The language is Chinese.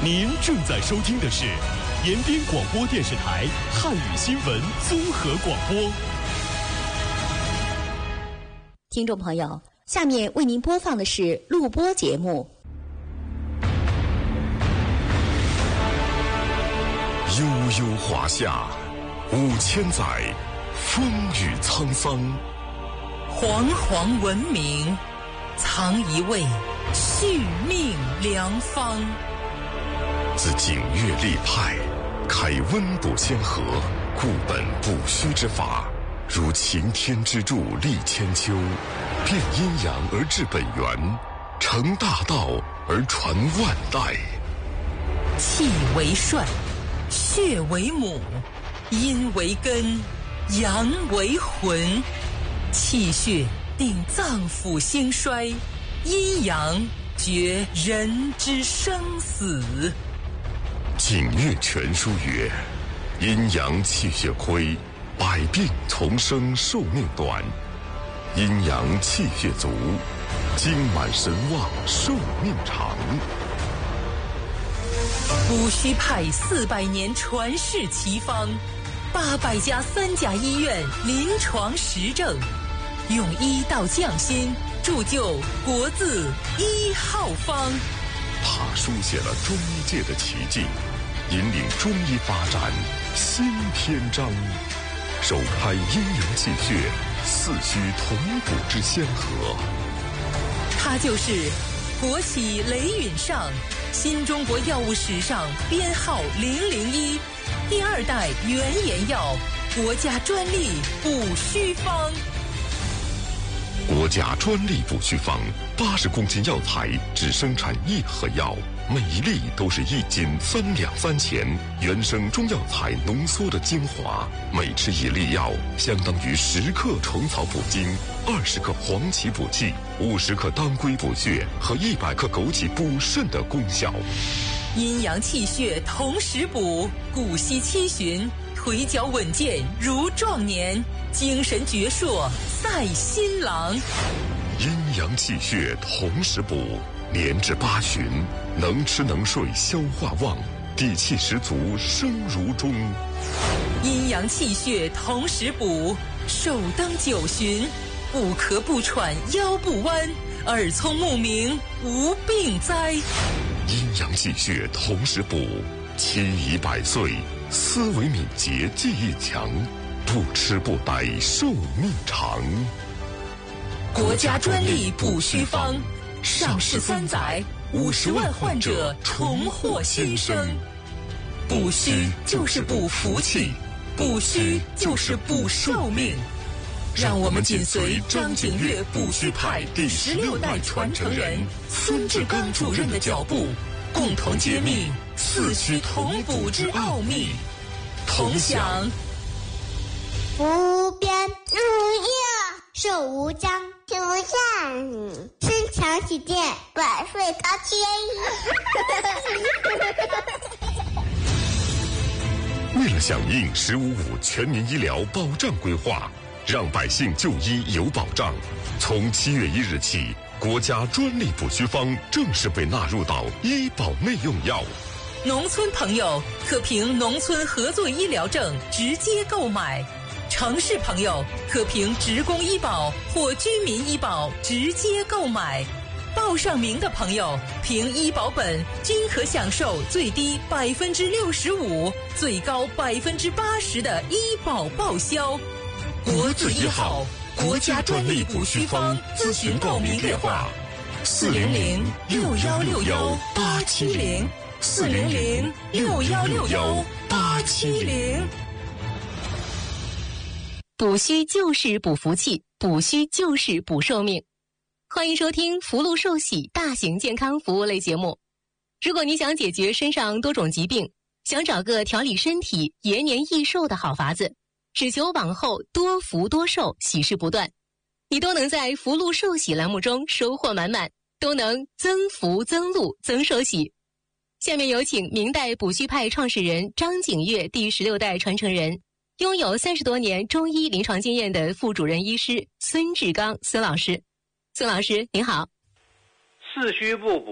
您正在收听的是延边广播电视台汉语新闻综合广播。 听众朋友，下面为您播放的是录播节目。 悠悠华夏5000载，风雨沧桑。 煌煌文明，藏一位续命良方。 自景岳立派，开温补先河，固本补虚之法，如擎天之柱立千秋，变阴阳而治本源，成大道而传万代。 气为帅，血为母，阴为根，阳为魂。气血定脏腑兴衰，阴阳决人之生死。 景岳全书曰：阴阳气血亏，百病丛生，寿命短；阴阳气血足，精满神旺，寿命长。 补虚派400年传世奇方，800家3甲医院临床实证，用医道匠心，铸就国字1号方。 他书写了中医界的奇迹，引领中医发展新篇章，首开阴阳气血四虚同补之先河。 他就是国玺雷允上，新中国药物史上编号001，第2代原研药，国家专利补虚方。 国家专利补虚方，80公斤药材只生产1盒药，每一粒都是1斤3两3钱，原生中药材浓缩的精华，每吃1粒药相当于10克虫草补精，20克黄芪补气，50克当归补血和100克枸杞补肾的功效。 阴阳气血同时补，骨息七旬，腿脚稳健如壮年，精神矍铄赛新郎。 阴阳气血同时补，年至8旬，能吃能睡，消化旺，底气十足，生如钟。 阴阳气血同时补，寿登9旬，不咳不喘，腰不弯，耳聪目明，无病灾。 阴阳气血同时补，期已100岁，思维敏捷，记忆强，不吃不呆，寿命长。 国家专利补虚方，上市3载，50万患者重获新生。补虚就是补福气，补虚就是补寿命。让我们紧随张景岳补虚派第16代传承人孙志刚主任的脚步，共同揭秘四虚同补之奥秘，同享无边如月，寿无疆，心无限，身强体健，百岁高天意。 为了响应“15.5”全民医疗保障规划，让百姓就医有保障，从7月1日起，国家专利补虚方正式被纳入到医保内用药。 农村朋友可凭农村合作医疗证直接购买，城市朋友可凭职工医保或居民医保直接购买。报上名的朋友凭医保本均可享受最低65%、最高80%的医保报销。国字1号，国家专利补虚方，咨询报名电话：400-616-870，400-616-870。 补虚就是补福气，补虚就是补寿命。欢迎收听福禄寿喜大型健康服务类节目。如果你想解决身上多种疾病，想找个调理身体、延年益寿的好法子，只求往后多福多寿，喜事不断，你都能在福禄寿喜栏目中收获满满，都能增福增禄增寿喜。下面有请明代补虚派创始人张景岳第16代传承人，拥有30多年中医临床经验的副主任医师孙志刚孙老师。孙老师您好。 四虚不补